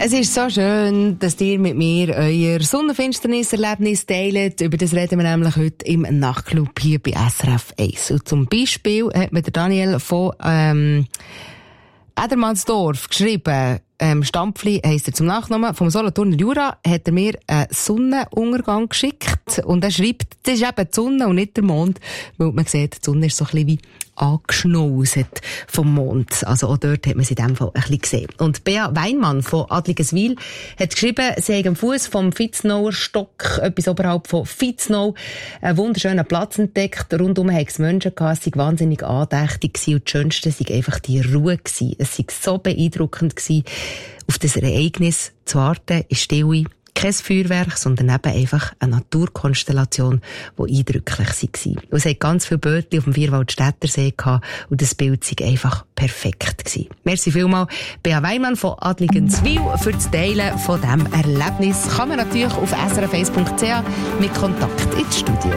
Es ist so schön, dass ihr mit mir euer Sonnenfinsternis-Erlebnis teilt. Über das reden wir nämlich heute im Nachtclub hier bei SRF 1. Und zum Beispiel hat mir der Daniel von Edermannsdorf geschrieben, Stampfli heisst er zum Nachnamen, vom Solothurner Jura, hat er mir einen Sonnenuntergang geschickt. Und er schreibt, das ist eben die Sonne und nicht der Mond, weil man sieht, die Sonne ist so ein bisschen wie angeschnauset vom Mond. Also auch dort hat man sie in dem Fall ein bisschen gesehen. Und Bea Weinmann von Adligeswil hat geschrieben, sie haben am Fuss vom Vitznauer Stock, etwas oberhalb von Vitznau, einen wunderschönen Platz entdeckt. Rundum haben es Menschen gehabt, es war wahnsinnig andächtig gewesen und das Schönste war einfach die Ruhe gewesen. Es war so beeindruckend gewesen, auf das Ereignis zu warten, in Stille. Kein Feuerwerk, sondern eben einfach eine Naturkonstellation, die eindrücklich war. Und es hat ganz viele Bötchen auf dem Vierwaldstättersee gehabt und das Bild war einfach perfekt gewesen. Merci vielmals, Bea Weinmann von Adligenswil, für das Teilen von diesem Erlebnis. Kann man natürlich auf srf1.ch mit Kontakt ins Studio.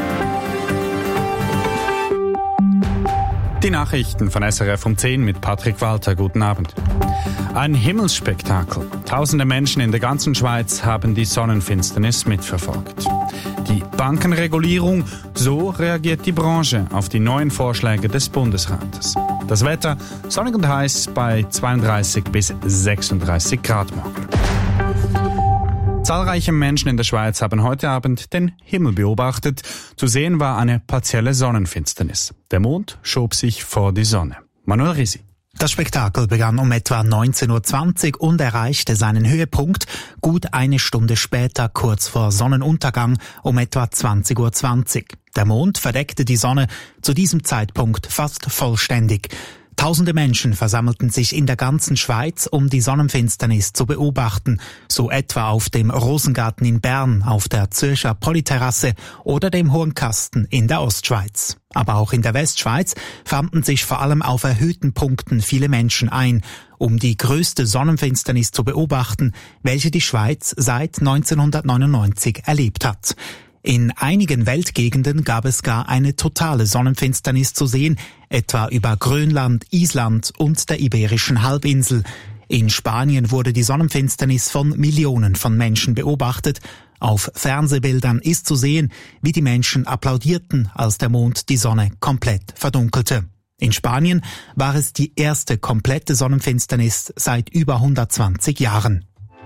Die Nachrichten von SRF um 10 mit Patrick Walter. Guten Abend. Ein Himmelsspektakel. Tausende Menschen in der ganzen Schweiz haben die Sonnenfinsternis mitverfolgt. Die Bankenregulierung, so reagiert die Branche auf die neuen Vorschläge des Bundesrates. Das Wetter sonnig und heiß bei 32 bis 36 Grad morgen. Zahlreiche Menschen in der Schweiz haben heute Abend den Himmel beobachtet. Zu sehen war eine partielle Sonnenfinsternis. Der Mond schob sich vor die Sonne. Manuel Risi. Das Spektakel begann um etwa 19.20 Uhr und erreichte seinen Höhepunkt gut eine Stunde später, kurz vor Sonnenuntergang, um etwa 20.20 Uhr. Der Mond verdeckte die Sonne zu diesem Zeitpunkt fast vollständig. Tausende Menschen versammelten sich in der ganzen Schweiz, um die Sonnenfinsternis zu beobachten, so etwa auf dem Rosengarten in Bern, auf der Zürcher Polyterrasse oder dem Hohen Kasten in der Ostschweiz. Aber auch in der Westschweiz fanden sich vor allem auf erhöhten Punkten viele Menschen ein, um die größte Sonnenfinsternis zu beobachten, welche die Schweiz seit 1999 erlebt hat. In einigen Weltgegenden gab es gar eine totale Sonnenfinsternis zu sehen, etwa über Grönland, Island und der Iberischen Halbinsel. In Spanien wurde die Sonnenfinsternis von Millionen von Menschen beobachtet. Auf Fernsehbildern ist zu sehen, wie die Menschen applaudierten, als der Mond die Sonne komplett verdunkelte. In Spanien war es die erste komplette Sonnenfinsternis seit über 120 Jahren.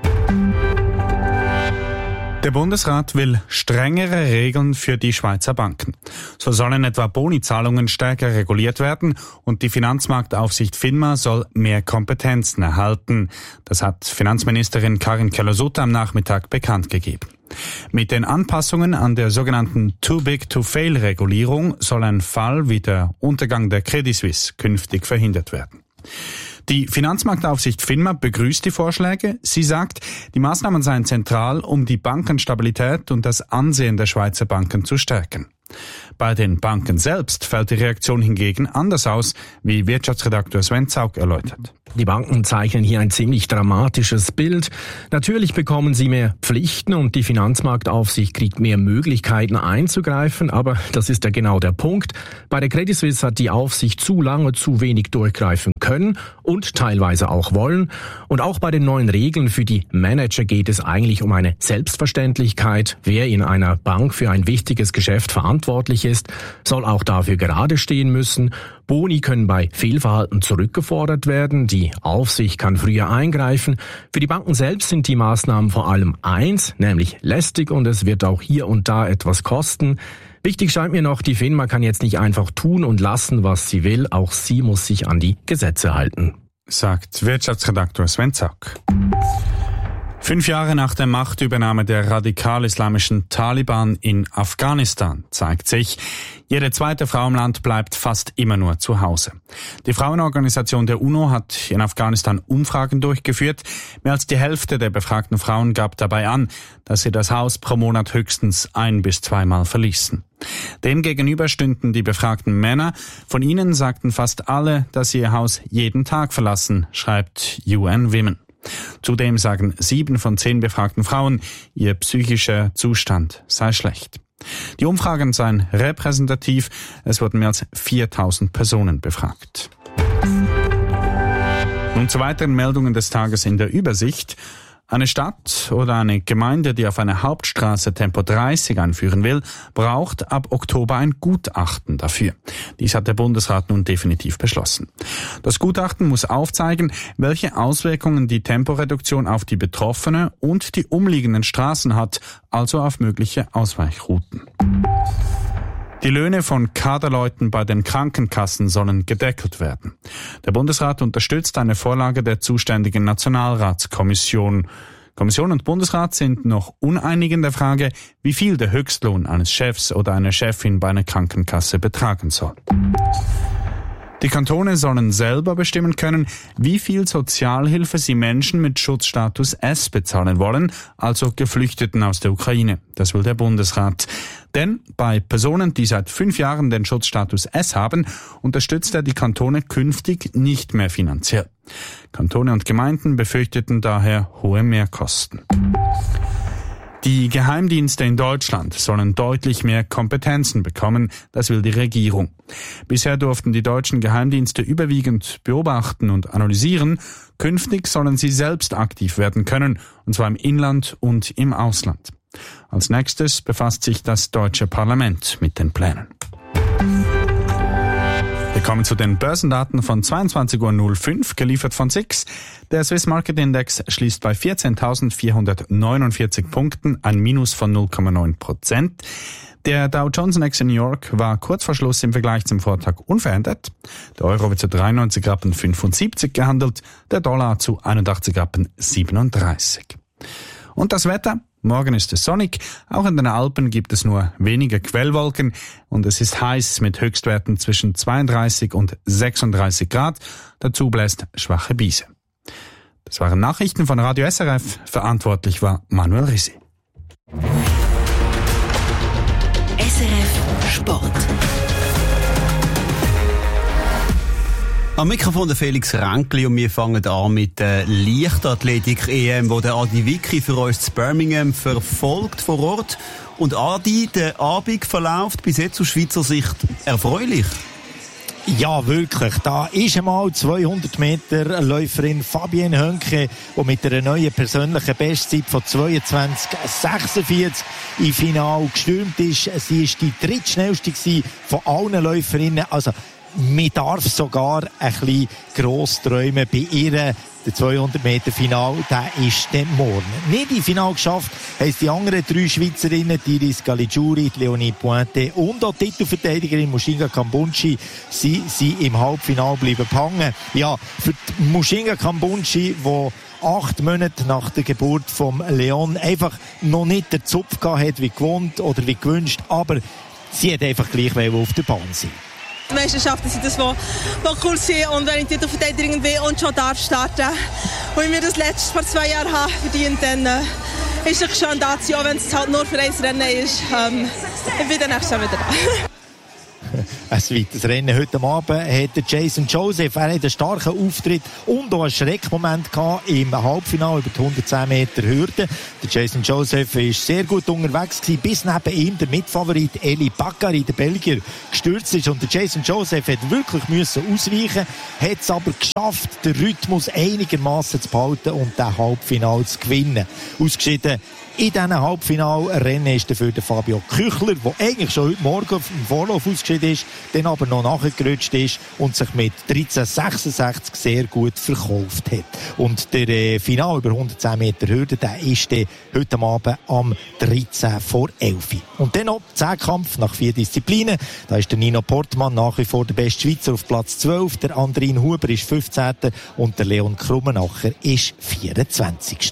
Der Bundesrat will strengere Regeln für die Schweizer Banken. So sollen etwa Bonizahlungen stärker reguliert werden und die Finanzmarktaufsicht FINMA soll mehr Kompetenzen erhalten. Das hat Finanzministerin Karin Keller-Sutter am Nachmittag bekannt gegeben. Mit den Anpassungen an der sogenannten Too-Big-to-Fail-Regulierung soll ein Fall wie der Untergang der Credit Suisse künftig verhindert werden. Die Finanzmarktaufsicht FINMA begrüßt die Vorschläge. Sie sagt, die Maßnahmen seien zentral, um die Bankenstabilität und das Ansehen der Schweizer Banken zu stärken. Bei den Banken selbst fällt die Reaktion hingegen anders aus, wie Wirtschaftsredakteur Sven Zaug erläutert. Die Banken zeichnen hier ein ziemlich dramatisches Bild. Natürlich bekommen sie mehr Pflichten und die Finanzmarktaufsicht kriegt mehr Möglichkeiten einzugreifen, aber das ist ja genau der Punkt. Bei der Credit Suisse hat die Aufsicht zu lange zu wenig durchgreifen können und teilweise auch wollen. Und auch bei den neuen Regeln für die Manager geht es eigentlich um eine Selbstverständlichkeit. Wer in einer Bank für ein wichtiges Geschäft verantwortlich ist, soll auch dafür gerade stehen müssen. Boni können bei Fehlverhalten zurückgefordert werden. Die Aufsicht kann früher eingreifen. Für die Banken selbst sind die Maßnahmen vor allem eins, nämlich lästig, und es wird auch hier und da etwas kosten. Wichtig scheint mir noch, die FINMA kann jetzt nicht einfach tun und lassen, was sie will. Auch sie muss sich an die Gesetze halten, sagt Wirtschaftsredakteur Sven Zaug. 5 Jahre nach der Machtübernahme der radikal-islamischen Taliban in Afghanistan zeigt sich, jede zweite Frau im Land bleibt fast immer nur zu Hause. Die Frauenorganisation der UNO hat in Afghanistan Umfragen durchgeführt. Mehr als die Hälfte der befragten Frauen gab dabei an, dass sie das Haus pro Monat höchstens 1- bis 2-mal verließen. Demgegenüber stünden die befragten Männer. Von ihnen sagten fast alle, dass sie ihr Haus jeden Tag verlassen, schreibt UN Women. Zudem sagen 7 von 10 befragten Frauen, ihr psychischer Zustand sei schlecht. Die Umfragen seien repräsentativ. Es wurden mehr als 4.000 Personen befragt. Nun zu weiteren Meldungen des Tages in der Übersicht. Eine Stadt oder eine Gemeinde, die auf einer Hauptstraße Tempo 30 einführen will, braucht ab Oktober ein Gutachten dafür. Dies hat der Bundesrat nun definitiv beschlossen. Das Gutachten muss aufzeigen, welche Auswirkungen die Temporeduktion auf die betroffene und die umliegenden Straßen hat, also auf mögliche Ausweichrouten. Die Löhne von Kaderleuten bei den Krankenkassen sollen gedeckelt werden. Der Bundesrat unterstützt eine Vorlage der zuständigen Nationalratskommission. Kommission und Bundesrat sind noch uneinig in der Frage, wie viel der Höchstlohn eines Chefs oder einer Chefin bei einer Krankenkasse betragen soll. Die Kantone sollen selber bestimmen können, wie viel Sozialhilfe sie Menschen mit Schutzstatus S bezahlen wollen, also Geflüchteten aus der Ukraine. Das will der Bundesrat. Denn bei Personen, die seit 5 Jahren den Schutzstatus S haben, unterstützt er die Kantone künftig nicht mehr finanziell. Kantone und Gemeinden befürchteten daher hohe Mehrkosten. Die Geheimdienste in Deutschland sollen deutlich mehr Kompetenzen bekommen, das will die Regierung. Bisher durften die deutschen Geheimdienste überwiegend beobachten und analysieren. Künftig sollen sie selbst aktiv werden können, und zwar im Inland und im Ausland. Als nächstes befasst sich das deutsche Parlament mit den Plänen. Wir kommen zu den Börsendaten von 22.05 Uhr, geliefert von SIX. Der Swiss Market Index schließt bei 14.449 Punkten, ein Minus von 0,9%. Der Dow Jones Index in New York war kurz vor Schluss im Vergleich zum Vortag unverändert. Der Euro wird zu 93,75 Rappen gehandelt, der Dollar zu 81,37 Rappen. Und das Wetter? Morgen ist es sonnig, auch in den Alpen gibt es nur wenige Quellwolken und es ist heiß mit Höchstwerten zwischen 32 und 36 Grad. Dazu bläst schwache Brise. Das waren Nachrichten von Radio SRF. Verantwortlich war Manuel Risi. SRF Sport. Am Mikrofon der Felix Ränkli und wir fangen an mit der Leichtathletik-EM, wo der Adi Wicki für uns in Birmingham verfolgt vor Ort. Und Adi, der Abend verläuft bis jetzt aus Schweizer Sicht erfreulich. Ja, wirklich. Da ist einmal 200 Meter Läuferin Fabienne Hönke, die mit einer neuen persönlichen Bestzeit von 22,46 im Finale gestürmt ist. Sie ist die drittschnellste von allen Läuferinnen. Also, man darf sogar ein bisschen gross träumen bei ihr. Der 200 Meter Final, der ist dann morgen. Nicht im Final geschafft haben die anderen 3 Schweizerinnen, die Iris Caligiuri, Leonie Pointe und auch die Titelverteidigerin Mushinga Kambunchi, sie sind im Halbfinale bleiben hängen. Ja, für Mushinga Kambunchi, die 8 Monate nach der Geburt vom Leon einfach noch nicht den Zupf gehabt hat, wie gewohnt oder wie gewünscht, aber sie hat einfach gleich auf der Bahn sein. Die Meisterschaften sind das, was cool sind, und wenn ich Titelverteidigerin bin und schon darf starten und ich mir das letzte vor 2 Jahren habe verdient, dann ist es schön da zu sein, auch wenn es halt nur für ein Rennen ist. Ich bin dann nächstes Jahr wieder da. Ein zweites Rennen heute Abend hat Jason Joseph. Er hat einen starken Auftritt und auch einen Schreckmoment gehabt im Halbfinale über die 110 Meter Hürde. Der Jason Joseph war sehr gut unterwegs gewesen, bis neben ihm der Mitfavorit Eli Bakkari, der Belgier, gestürzt ist. Und der Jason Joseph hat wirklich müssen ausweichen, hat es aber geschafft, den Rhythmus einigermaßen zu behalten und das Halbfinale zu gewinnen. Ausgeschieden in diesem Halbfinalrennen ist dafür der Fabio Küchler, der eigentlich schon heute Morgen im Vorlauf ausgeschieden ist, dann aber noch nachgerutscht ist und sich mit 13,66 sehr gut verkauft hat. Und der Final über 110 Meter Hürde, der ist heute Abend am 13 vor 11. Und dann noch Zehnkampf nach 4 Disziplinen. Da ist der Nino Portmann nach wie vor der beste Schweizer auf Platz 12, der Andrin Huber ist 15. und der Leon Krummenacher ist 24.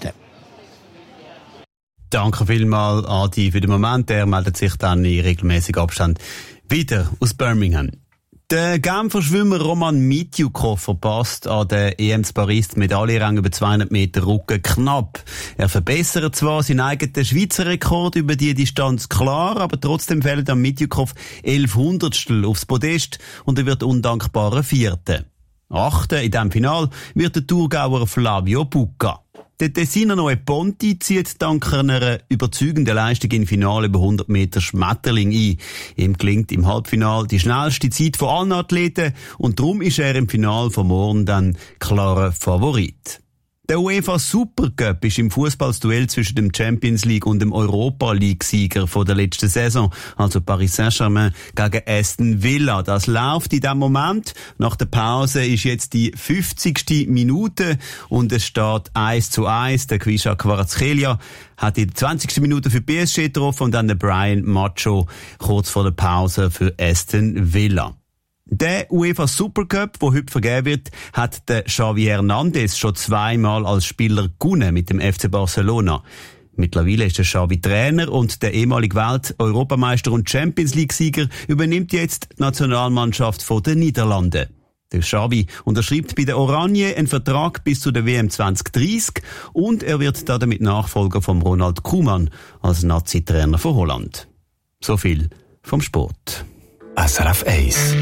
Danke vielmals, Adi, für den Moment. Er meldet sich dann in regelmäßigem Abstand wieder aus Birmingham. Der Genfer Schwimmer Roman Mitjukov verpasst an der EM zu Paris die Medaillenrang über 200 Meter Rücken knapp. Er verbessert zwar seinen eigenen Schweizer Rekord über die Distanz klar, aber trotzdem fällt am Mitjukov 11 Hundertstel aufs Podest und er wird undankbarer Vierter. Achter in diesem Final wird der Thurgauer Flavio Bucca. Der Tessiner Neue Ponti zieht dank einer überzeugenden Leistung im Finale über 100 Meter Schmetterling ein. Ihm gelingt im Halbfinale die schnellste Zeit von allen Athleten und darum ist er im Finale von morgen dann klarer Favorit. Der UEFA Supercup ist im Fußballduell zwischen dem Champions League und dem Europa League-Sieger von der letzten Saison, also Paris Saint-Germain gegen Aston Villa. Das läuft in diesem Moment. Nach der Pause ist jetzt die 50. Minute und es steht 1:1. Der Kwisha Kvaratskhelia hat in der 20. Minute für PSG getroffen und dann der Brian Macho kurz vor der Pause für Aston Villa. Der UEFA Supercup, der heute vergeben wird, hat der Xavi Hernandez schon zweimal als Spieler gewonnen mit dem FC Barcelona. Mittlerweile ist der Xavi Trainer und der ehemalige Welt-Europameister und Champions-League-Sieger übernimmt jetzt die Nationalmannschaft von den Niederlanden. Der Xavi unterschreibt bei der Oranje einen Vertrag bis zu der WM 2030 und er wird damit Nachfolger von Ronald Koeman als Nazi-Trainer von Holland. So viel vom Sport. SRF 1.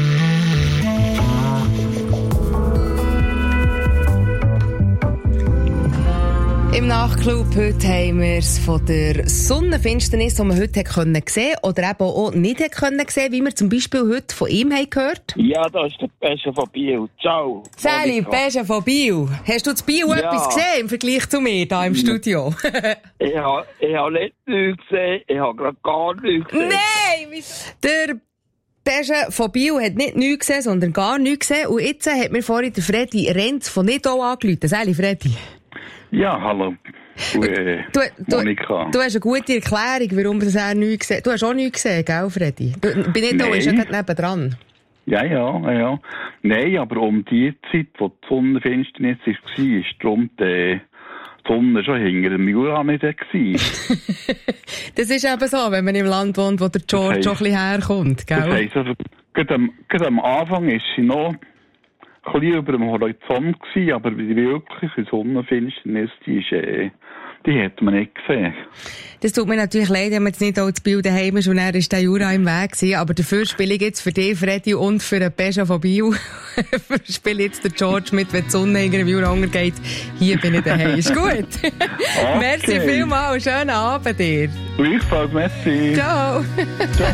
Im Nachtclub heute haben wir es von der Sonnenfinsternis, die man heute sehen konnte oder eben auch nicht sehen konnte, wie wir zum Beispiel heute von ihm haben gehört. Ja, da ist der Pesche von Biel. Ciao. Sally, Pesche von Biel. Hast du zu Biel etwas gesehen im Vergleich zu mir hier im Studio? Ich habe nicht nichts gesehen, ich habe gerade gar nichts gesehen. Nein! Wieso? Der Pesche von Biel hat nicht nichts gesehen, sondern gar nichts gesehen. Und jetzt hat mir vorhin der Freddy Renz von Nidau angerufen. Sally, Freddy. Ja, hallo. Monika. Du hast eine gute Erklärung, warum das er nichts gesehen hat. Du hast auch nichts gesehen, gell, Freddy? Bei Nidau ist ja gerade nebendran. Ja. Nein, aber um die Zeit, wo die Sonnenfinsternis war, ist darum die Sonne schon hinter dem Jura nicht gewesen. Das ist eben so, wenn man im Land wohnt, wo der George schon ein bisschen herkommt, gell? Das heisst, also, gerade am Anfang ist sie noch ein bisschen über dem Horizont gewesen, aber die wirkliche Sonnenfinsternis, die hat man nicht gesehen. Das tut mir natürlich leid, wenn man jetzt nicht auch das Bild daheim ist und er ist der Jura im Weg gewesen. Aber dafür spiele ich jetzt für dich, Freddy, und für den Pescha von Biel. Spiele jetzt der George mit, wenn die Sonne hinter dem Jura untergeht. Hier bin ich daheim. Ist gut? Okay. Merci vielmals. Schönen Abend dir. Gleichfalls, merci. Ciao.